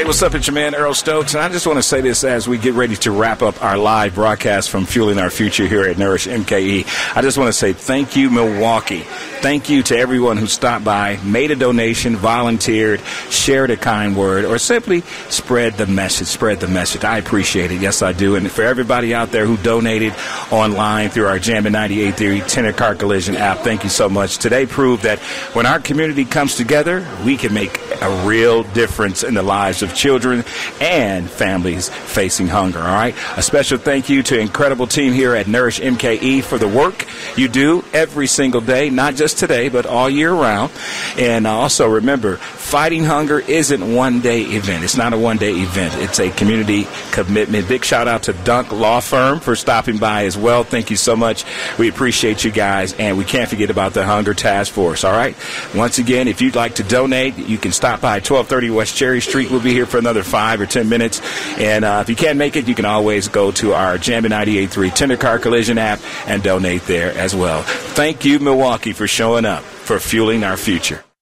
Hey, what's up? It's your man, Earl Stokes. And I just want to say this as we get ready to wrap up our live broadcast from Fueling Our Future here at Nourish MKE. I just want to say thank you, Milwaukee. Thank you to everyone who stopped by, made a donation, volunteered, shared a kind word, or simply spread the message. I appreciate it. Yes, I do. And for everybody out there who donated online through our Jammin' 98.3 Tender Car Collision app, thank you so much. Today proved that when our community comes together, we can make a real difference in the lives of children and families facing hunger, all right? A special thank you to incredible team here at Nourish MKE for the work you do every single day, not just today, but all year round. And also remember, fighting hunger isn't one-day event. It's not a one-day event. It's a community commitment. Big shout-out to Dunk Law Firm for stopping by as well. Thank you so much. We appreciate you guys, and we can't forget about the Hunger Task Force, all right? Once again, if you'd like to donate, you can stop by 1230 West Cherry Street. We'll be here for another 5 or 10 minutes. And if you can't make it, you can always go to our Jammin' 98.3 Tender Car Collision app and donate there as well. Thank you, Milwaukee, for showing up, for fueling our future.